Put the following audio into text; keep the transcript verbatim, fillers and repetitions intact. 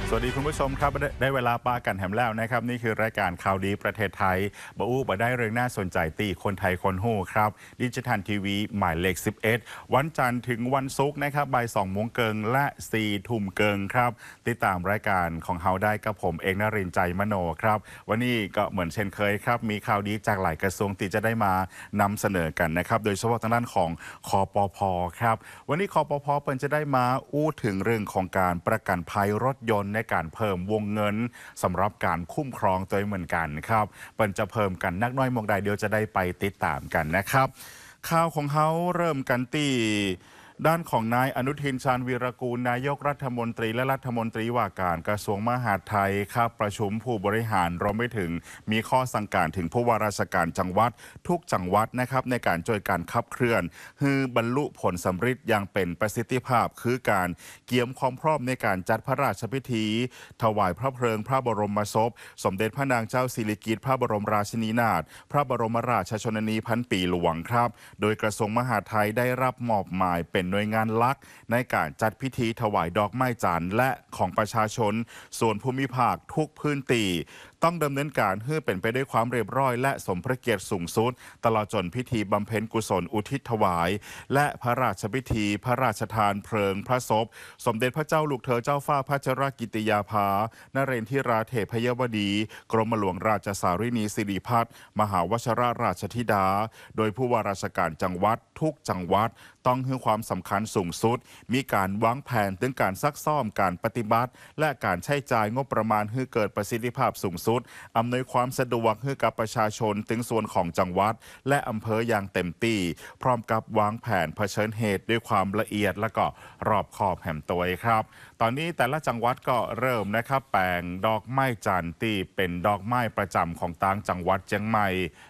สวัสดีคุณผู้ชมครับได้ได้เวลาปากันแหมแล้วนะครับนี่คือรายการข่าวดีประเทศไทยบอู้บได้เรื่องน่าสนใจตีคนไทยคนหูครับดิจิทัลทีวีหมายเลขสิบเอ็ดวันจันทร์ถึงวันศุกร์นะครับบ่ายสองโมงเกิงและสี่ทุ่มเกิงครับติดตามรายการของเฮาได้กับผมเอกนรินทร์ใจมโนครับวันนี้ก็เหมือนเช่นเคยครับมีข่าวดีจากหลายกระทรวงที่จะได้มานำเสนอกันนะครับโดยเฉพาะทางด้านของคอปพครับวันนี้คอปพเปิ่นจะได้มาอู้ถึงเรื่องของการประกันภัยรถยนต์ในการเพิ่มวงเงินสำหรับการคุ้มครองตัวเหมือนกันครับเปิ่นจะเพิ่มกันนักน้อยมองใดเดียวจะได้ไปติดตามกันนะครับข่าวของเขาเริ่มกันที่ด้านของนายอนุทินชาญวีรกูลนายกรัฐมนตรีและรัฐมนตรีว่าการกระทรวงมหาดไทยครับประชุมผู้บริหารรวมไปถึงมีข้อสั่งการถึงผู้ว่าราชการจังหวัดทุกจังหวัดนะครับในการช่วยการขับเคลื่อนฮือบรรลุผลสำฤทธิ์อย่างเป็นประสิทธิภาพคือการเกี่ยมความพร้อมในการจัดพระราชพิธีถวายพระเพลิงพระบรมศพสมเด็จพระนางเจ้าสิริกิติ์พระบรมราชินีนาถพระบรมราชชนนีพันปีหลวงครับโดยกระทรวงมหาดไทยได้รับมอบหมายเป็นหน่วยงานหลักในการจัดพิธีถวายดอกไม้จันทร์และของประชาชนส่วนภูมิภาคทุกพื้นที่ต้องดำเนินการให้เป็นไปด้วยความเรียบร้อยและสมพระเกียรติสูงสุดตลอดจนพิธีบำเพ็ญกุศลอุทิศถวายและพระราชพิธีพระราชทานเพลิงพระศพสมเด็จพระเจ้าลูกเธอเจ้าฟ้าพัชรกิติยาภานเรนทิราเทพยวดีกรมหลวงราชสารินีสิริพัฒน์มหาวชรราชธิดาโดยผู้ว่าราชการจังหวัดทุกจังหวัดต้องให้ความสำคัญสูงสุดมีการวางแผนถึงการซักซ้อมการปฏิบัติและการใช้จ่ายงบประมาณให้เกิดประสิทธิภาพสูงสุดอำนวยความสะดวกให้กับประชาชนถึงส่วนของจังหวัดและอำเภออย่างเต็มที่พร้อมกับวางแผนเผชิญเหตุด้วยความละเอียดและก็รอบคอบแหมตัวครับตอนนี้แต่ละจังหวัดก็เริ่มนะครับแปลงดอกไม้จันทร์ที่เป็นดอกไม้ประจำของต่างจังหวัดเชียงใหม่